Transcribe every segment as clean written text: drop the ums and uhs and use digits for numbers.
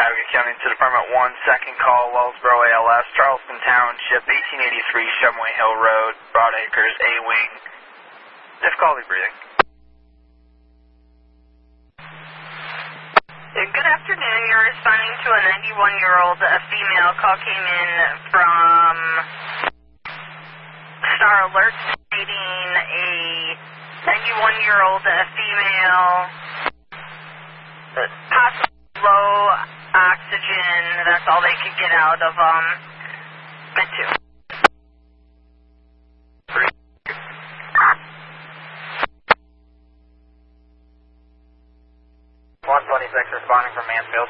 Cuyahoga County to Department 1, second call, Wellsboro ALS, Charleston Township, 1883 Shumway Hill Road, Broadacres, A-Wing. Difficulty breathing. Good afternoon. You're responding to a 91-year-old female. Call came in from Star Alert stating a 91-year-old female, possibly low oxygen. That's all they could get out of Med 2. 126 responding from Mansfield.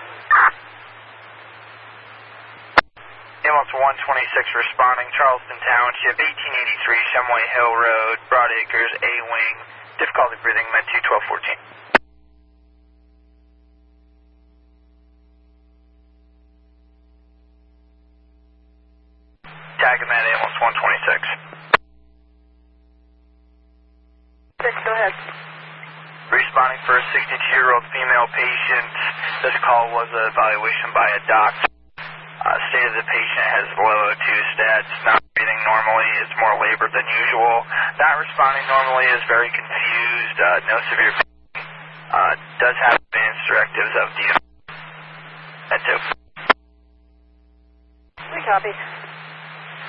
Ambulance 126 responding, Charleston Township, 1883 Shumway Hill Road, Broadacres, A-Wing. Difficulty breathing, Med 2, 1214. Tag him at ambulance 126. Go ahead. Responding for a 62-year-old female patient. This call was an evaluation by a doctor. Stated the patient has low O2 stats, not breathing normally, is more labored than usual. Not responding normally, is very confused, no severe pain. Does have advanced directives of DO. Med 2. We copy.